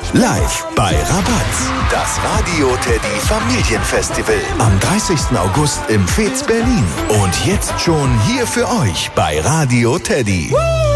Live bei Rabatz. Das Radio Teddy Familienfestival. Am 30. August im Fez Berlin. Und jetzt schon hier für euch bei Radio Teddy.